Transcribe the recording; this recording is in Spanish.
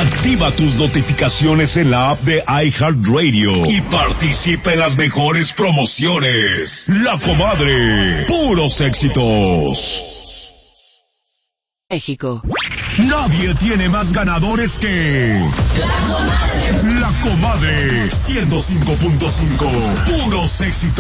Activa tus notificaciones en la app de iHeartRadio y participa en las mejores promociones. La Comadre, puros éxitos. México. Nadie tiene más ganadores que La Comadre 105.5, puros éxitos.